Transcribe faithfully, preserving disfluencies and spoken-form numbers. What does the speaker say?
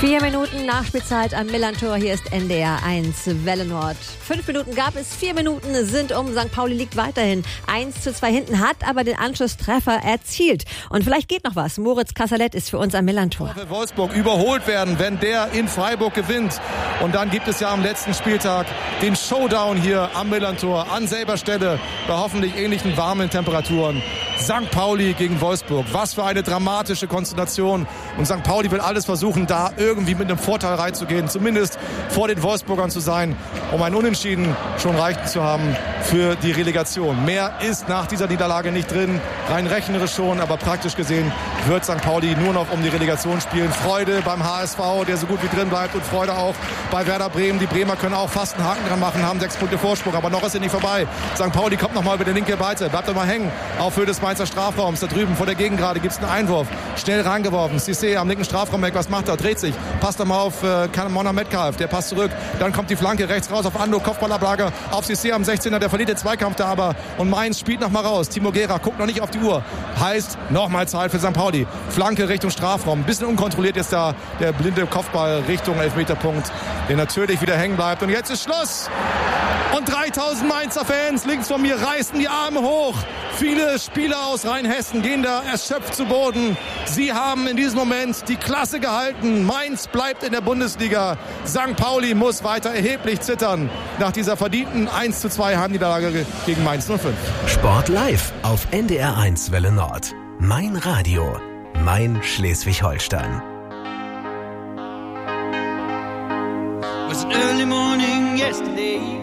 Vier Minuten Nachspielzeit am Millerntor. Hier ist N D R eins Welle Nord. Fünf Minuten gab es, vier Minuten sind um. Sankt Pauli liegt weiterhin eins zu zwei hinten, hat aber den Anschlusstreffer erzielt. Und vielleicht geht noch was. Moritz Kasserlet ist für uns am Millerntor. Wolfsburg überholt werden, wenn der in Freiburg gewinnt. Und dann gibt es ja am letzten Spieltag den Showdown hier am Millerntor an selber Stelle bei hoffentlich ähnlichen warmen Temperaturen. Sankt Pauli gegen Wolfsburg. Was für eine dramatische Konstellation. Und Sankt Pauli will alles versuchen, da irgendwie mit einem Vorteil reinzugehen, zumindest vor den Wolfsburgern zu sein, um ein Unentschieden schon reichen zu haben für die Relegation. Mehr ist nach dieser Niederlage nicht drin, rein rechnerisch schon, aber praktisch gesehen wird Sankt Pauli nur noch um die Relegation spielen. Freude beim H S V, der so gut wie drin bleibt, und Freude auch bei Werder Bremen. Die Bremer können auch fast einen Haken dran machen, haben sechs Punkte Vorsprung, aber noch ist er nicht vorbei. Sankt Pauli kommt nochmal über die linke Seite, bleibt aber hängen auf Höhe des Mainzer Strafraums. Da drüben vor der Gegengrade gibt es einen Einwurf, schnell reingeworfen. Cissé am linken Strafraum weg, was macht er? Dreht sich, passt er mal auf äh, Mona Metcalf, der passt zurück. Dann kommt die Flanke rechts raus auf Ando, Kopfballablage auf Cissé am sechzehner, der verliert den Zweikampf da aber. Und Mainz spielt nochmal raus. Timo Gera guckt noch nicht auf die Uhr. Heißt, nochmal Zeit für Sankt Pauli. Flanke Richtung Strafraum. Ein bisschen unkontrolliert ist da der blinde Kopfball Richtung Elfmeterpunkt, der natürlich wieder hängen bleibt. Und jetzt ist Schluss. Und dreitausend Mainzer Fans links von mir reißen die Arme hoch. Viele Spieler aus Rheinhessen gehen da erschöpft zu Boden. Sie haben in diesem Moment die Klasse gehalten. Mainz bleibt in der Bundesliga. Sankt Pauli muss weiter erheblich zittern nach dieser verdienten eins zu zwei Heimniederlage gegen Mainz null fünf. Sport live auf N D R eins Welle Nord. Mein Radio, mein Schleswig-Holstein. It was an early morning yesterday.